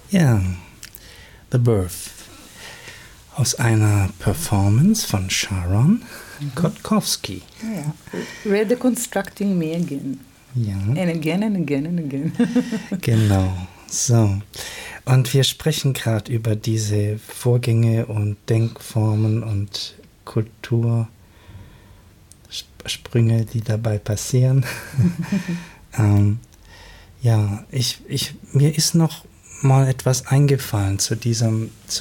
Ja, The Birth. Aus einer Performance von Sharon Kotkowski. Ja. Redeconstructing me again. Ja. And again and again and again. Genau. So. Und wir sprechen gerade über diese Vorgänge und Denkformen und Kultursprünge, die dabei passieren. Ja, mir ist noch mal etwas eingefallen zu dieser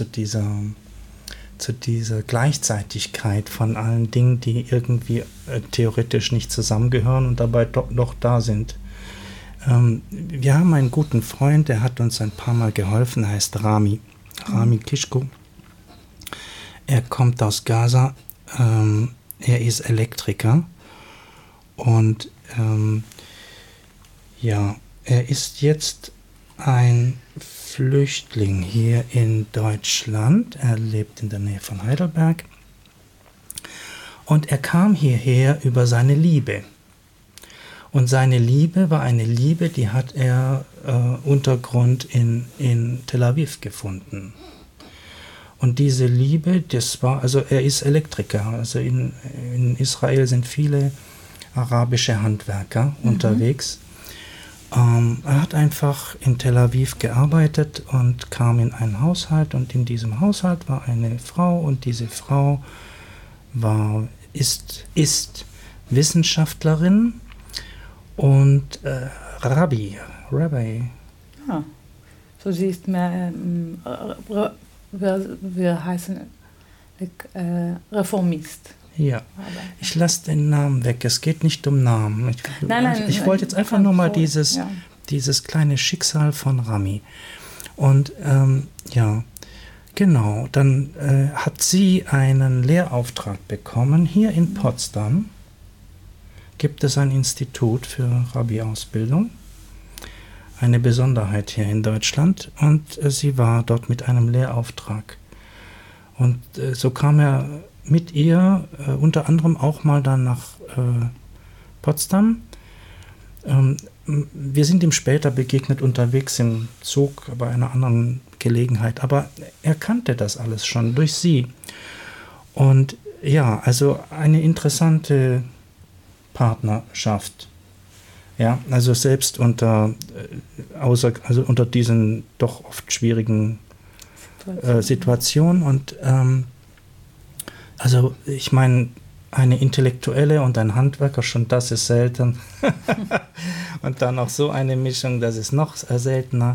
Gleichzeitigkeit von allen Dingen, die irgendwie theoretisch nicht zusammengehören und dabei doch da sind. Wir haben einen guten Freund, der hat uns ein paar Mal geholfen, er heißt Rami Kishko. Er kommt aus Gaza, er ist Elektriker und er ist jetzt ein Flüchtling hier in Deutschland. Er lebt in der Nähe von Heidelberg. Und er kam hierher über seine Liebe. Und seine Liebe war eine Liebe, die hat er Untergrund in Tel Aviv gefunden. Und diese Liebe, er ist Elektriker. Also in Israel sind viele arabische Handwerker unterwegs. Er hat einfach in Tel Aviv gearbeitet und kam in einen Haushalt und in diesem Haushalt war eine Frau und diese Frau ist Wissenschaftlerin und Rabbi. Ah, so sie ist mehr, wir heißen Reformist. Ja, ich lasse den Namen weg. Es geht nicht um Namen. Ich wollte jetzt einfach nur mal dieses kleine Schicksal von Rami. Und genau, dann hat sie einen Lehrauftrag bekommen. Hier in Potsdam gibt es ein Institut für Rabbi-Ausbildung. Eine Besonderheit hier in Deutschland. Und sie war dort mit einem Lehrauftrag. Und so kam er mit ihr unter anderem auch mal dann nach Potsdam. Wir sind ihm später begegnet unterwegs im Zug bei einer anderen Gelegenheit, aber er kannte das alles schon durch sie. Und ja, also eine interessante Partnerschaft. Ja, also selbst unter diesen doch oft schwierigen Situationen und also ich meine, eine Intellektuelle und ein Handwerker, schon das ist selten. Und dann auch so eine Mischung, das ist noch seltener.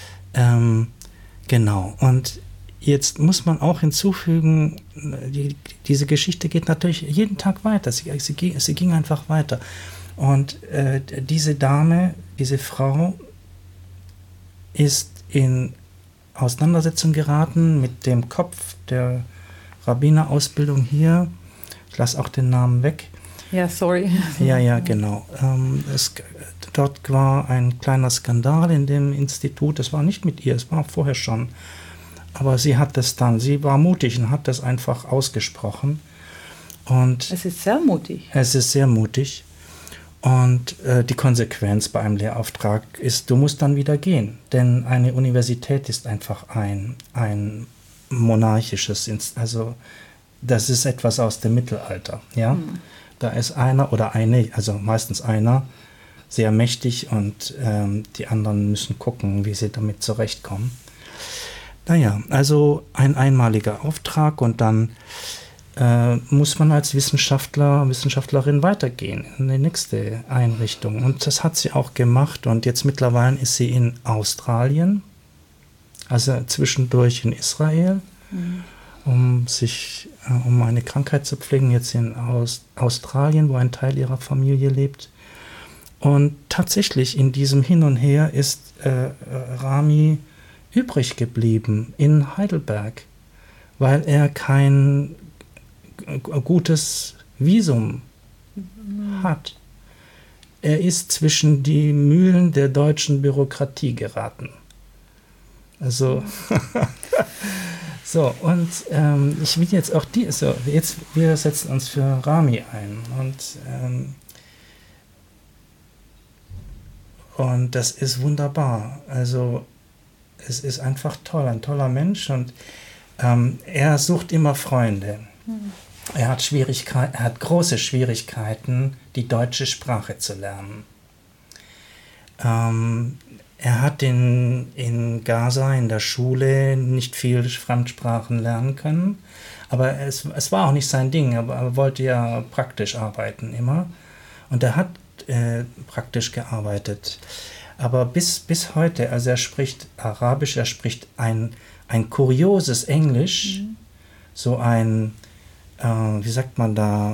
Genau, und jetzt muss man auch hinzufügen, diese Geschichte geht natürlich jeden Tag weiter. Sie ging einfach weiter. Und diese Dame, diese Frau ist in Auseinandersetzung geraten mit dem Kopf der Rabbinerausbildung hier. Ich lasse auch den Namen weg. Ja, sorry. Ja, genau. Dort war ein kleiner Skandal in dem Institut. Das war nicht mit ihr, es war vorher schon. Aber sie war mutig und hat das einfach ausgesprochen. Und es ist sehr mutig. Es ist sehr mutig. Und die Konsequenz bei einem Lehrauftrag ist, du musst dann wieder gehen. Denn eine Universität ist einfach ein monarchisches, also das ist etwas aus dem Mittelalter, ja. Da ist einer oder eine, also meistens einer, sehr mächtig und die anderen müssen gucken, wie sie damit zurechtkommen. Naja, also ein einmaliger Auftrag und dann muss man als Wissenschaftlerin weitergehen in die nächste Einrichtung. Und das hat sie auch gemacht und jetzt mittlerweile ist sie in Australien, also zwischendurch in Israel, um eine Krankheit zu pflegen, jetzt in Australien, wo ein Teil ihrer Familie lebt. Und tatsächlich in diesem Hin und Her ist Rami übrig geblieben in Heidelberg, weil er kein gutes Visum hat. Er ist zwischen die Mühlen der deutschen Bürokratie geraten. Also, so, und ich will jetzt auch wir setzen uns für Rami ein. Und das ist wunderbar. Also, es ist einfach toll, ein toller Mensch und er sucht immer Freunde. Er hat große Schwierigkeiten, die deutsche Sprache zu lernen. Er hat in Gaza in der Schule nicht viel Fremdsprachen lernen können, aber es war auch nicht sein Ding, aber er wollte ja praktisch arbeiten immer und er hat praktisch gearbeitet. Aber bis heute, also er spricht Arabisch, er spricht ein kurioses Englisch, so ein, wie sagt man da,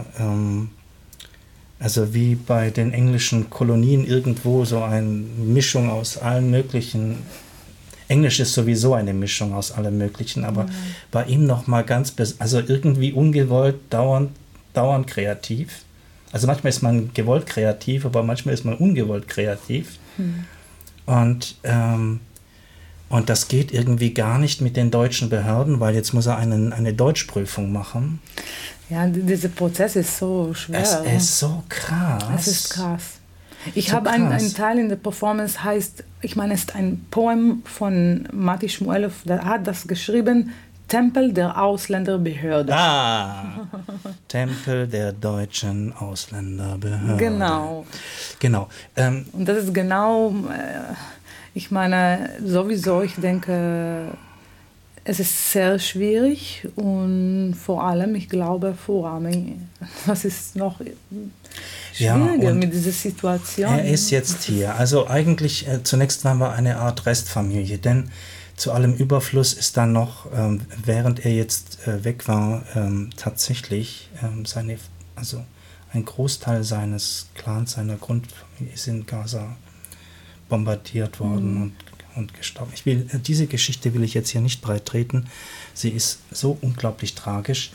also wie bei den englischen Kolonien irgendwo so eine Mischung aus allen möglichen. Englisch ist sowieso eine Mischung aus allem Möglichen, aber bei ihm nochmal also irgendwie ungewollt, dauernd kreativ. Also manchmal ist man gewollt kreativ, aber manchmal ist man ungewollt kreativ. Und das geht irgendwie gar nicht mit den deutschen Behörden, weil jetzt muss er eine Deutschprüfung machen. Ja, dieser Prozess ist so schwer. Es ist so krass. Es ist krass. Ich habe einen Teil in der Performance, es ist ein Poem von Mati Shmuelov, der hat das geschrieben, Tempel der Ausländerbehörde. Tempel der deutschen Ausländerbehörde. Genau. Und das ist genau, ich meine, sowieso, ich denke, es ist sehr schwierig und vor allem, ich glaube, vor Rami, das ist noch schwieriger mit dieser Situation. Er ist jetzt hier. Also eigentlich, zunächst waren wir eine Art Restfamilie, denn zu allem Überfluss ist dann noch, während er jetzt weg war, tatsächlich also ein Großteil seines Clans, seiner Grundfamilie ist in Gaza bombardiert worden und gestorben. Diese Geschichte will ich jetzt hier nicht breit treten. Sie ist so unglaublich tragisch.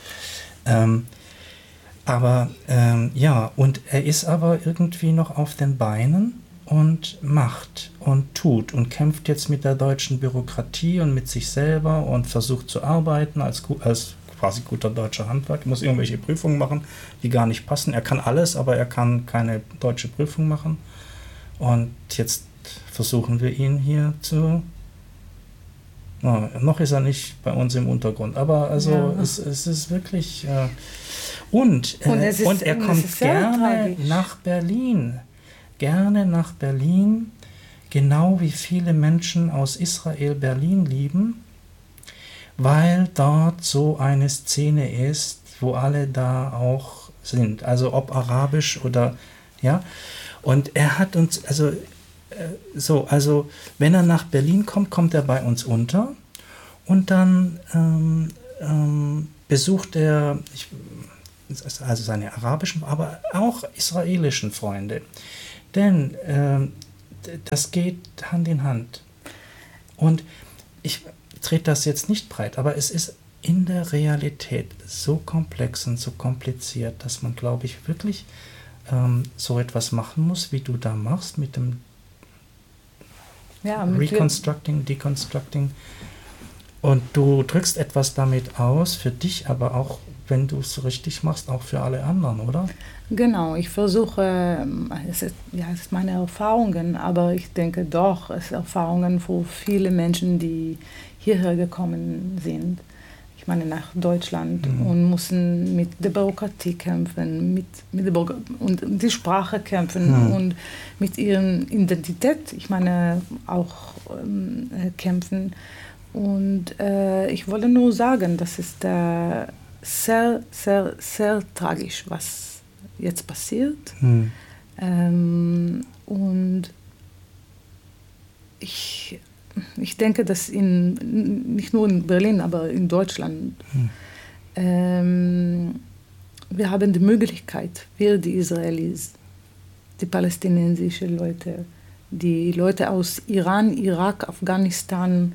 Und er ist aber irgendwie noch auf den Beinen und macht und tut und kämpft jetzt mit der deutschen Bürokratie und mit sich selber und versucht zu arbeiten als quasi guter deutscher Handwerker. Er muss irgendwelche Prüfungen machen, die gar nicht passen. Er kann alles, aber er kann keine deutsche Prüfung machen. Und jetzt versuchen wir ihn hier noch ist er nicht bei uns im Untergrund, aber also es ist wirklich und er kommt gerne nach Berlin, genau wie viele Menschen aus Israel Berlin lieben, weil dort so eine Szene ist, wo alle da auch sind, also ob arabisch oder und er hat uns also wenn er nach Berlin kommt, kommt er bei uns unter und dann besucht er also seine arabischen, aber auch israelischen Freunde. Denn das geht Hand in Hand. Und ich trete das jetzt nicht breit, aber es ist in der Realität so komplex und so kompliziert, dass man, glaube ich, wirklich so etwas machen muss, wie du da machst, mit dem Reconstructing, Deconstructing. Und du drückst etwas damit aus, für dich, aber auch, wenn du es richtig machst, auch für alle anderen, oder? Genau, ich versuche, es sind meine Erfahrungen, aber ich denke doch, es sind Erfahrungen für viele Menschen, die hierher gekommen sind. Ich meine, nach Deutschland und mussten mit der Bürokratie kämpfen, und die Sprache kämpfen und mit ihrer Identität, ich meine, auch kämpfen. Und ich wollte nur sagen, das ist sehr, sehr, sehr tragisch, was jetzt passiert. Und ich denke, dass nicht nur in Berlin, aber in Deutschland, wir haben die Möglichkeit, wir die Israelis, die palästinensischen Leute, die Leute aus Iran, Irak, Afghanistan,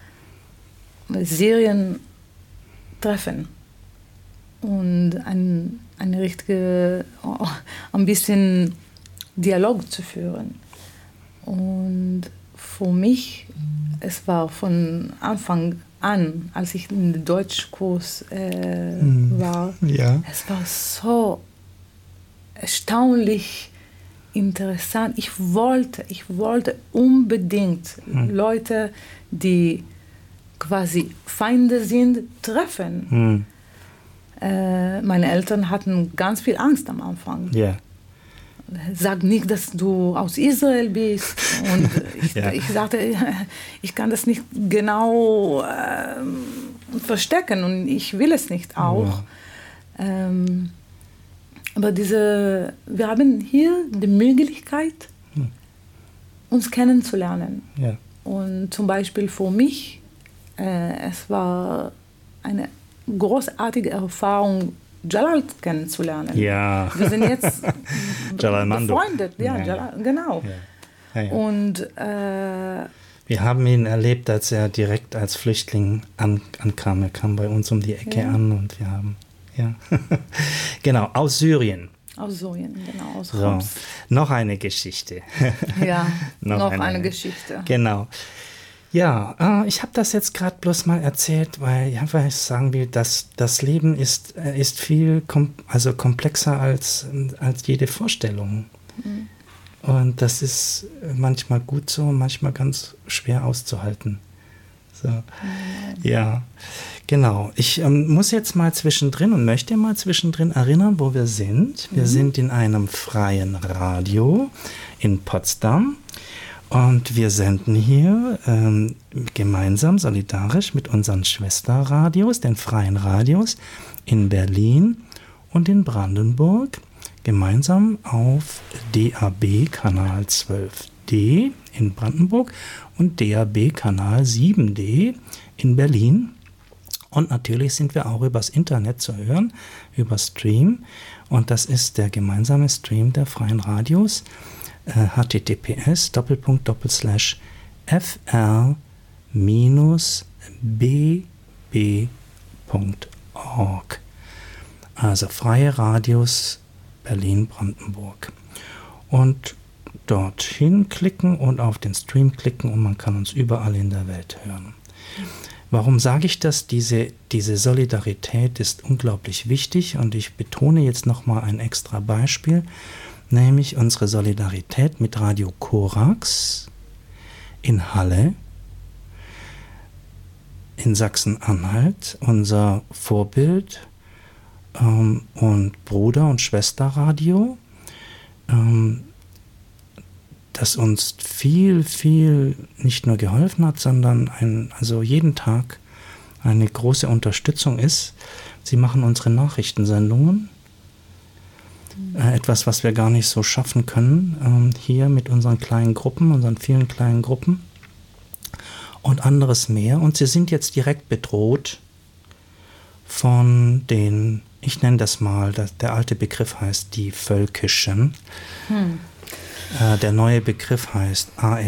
Syrien treffen und ein bisschen Dialog zu führen. Und für mich, es war von Anfang an, als ich in den Deutschkurs war, es war so erstaunlich, interessant. Ich wollte unbedingt Leute, die quasi Feinde sind, treffen. Meine Eltern hatten ganz viel Angst am Anfang. Yeah. Sag nicht, dass du aus Israel bist. Und ich sagte, ich kann das nicht genau verstecken und ich will es nicht auch. Ja. Aber wir haben hier die Möglichkeit, uns kennenzulernen. Ja. Und zum Beispiel für mich, es war eine großartige Erfahrung, Jalal kennenzulernen. Ja. Wir sind jetzt befreundet. Ja, Jalal, genau. Ja. Ja. Und wir haben ihn erlebt, als er direkt als Flüchtling ankam. Er kam bei uns um die Ecke an und wir haben, genau, aus Syrien. Aus Syrien, genau, aus so, Homs. Noch eine Geschichte. Ja, noch eine Geschichte. Genau. Ja, ich habe das jetzt gerade bloß mal erzählt, weil ich sagen will, dass das Leben ist viel komplexer als jede Vorstellung. Mhm. Und das ist manchmal gut so, manchmal ganz schwer auszuhalten. So. Mhm. Ja, genau. Ich muss jetzt mal zwischendrin und möchte mal zwischendrin erinnern, wo wir sind. Wir sind in einem freien Radio in Potsdam. Und wir senden hier gemeinsam, solidarisch mit unseren Schwesterradios, den freien Radios in Berlin und in Brandenburg, gemeinsam auf DAB Kanal 12D in Brandenburg und DAB Kanal 7D in Berlin. Und natürlich sind wir auch übers Internet zu hören, über Stream. Und das ist der gemeinsame Stream der freien Radios. https://fr-bb.org. Also Freie Radios Berlin-Brandenburg. Und dorthin klicken und auf den Stream klicken und man kann uns überall in der Welt hören. Warum sage ich das? Diese Solidarität ist unglaublich wichtig und ich betone jetzt nochmal ein extra Beispiel, nämlich unsere Solidarität mit Radio Korax in Halle, in Sachsen-Anhalt, unser Vorbild und Bruder- und Schwesterradio, das uns viel nicht nur geholfen hat, sondern also jeden Tag eine große Unterstützung ist. Sie machen unsere Nachrichtensendungen. Etwas, was wir gar nicht so schaffen können, hier mit unseren kleinen Gruppen, unseren vielen kleinen Gruppen und anderes mehr. Und sie sind jetzt direkt bedroht von den, ich nenne das mal, der alte Begriff heißt die Völkischen. Der neue Begriff heißt AfD.